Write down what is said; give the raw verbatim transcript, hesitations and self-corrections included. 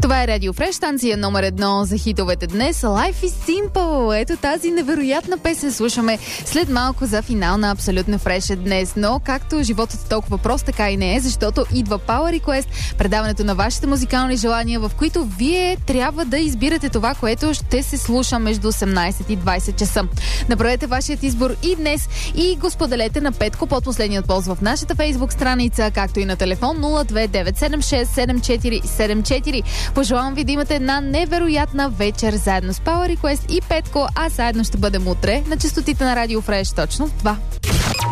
Това е Радио Фреш, станция номер едно за хитовете днес. Life is Simple. Ето тази невероятна песен слушаме след малко за финал на Абсолютно Фреш днес. Но както животът е толкова прост, така и не е, защото идва Power Request, предаването на вашите музикални желания, в които вие трябва да избирате това, което ще се слуша между осемнайсет и двайсет часа. Направете вашият избор и днес и го споделете на Петко под последният полз в нашата Фейсбук страница, както и на телефон нула две девет седем шест седем четири седем четири. Пожелавам ви да имате една невероятна вечер заедно с Power Request и Петко, а заедно ще бъдем утре на честотите на Радио Фреш точно в два.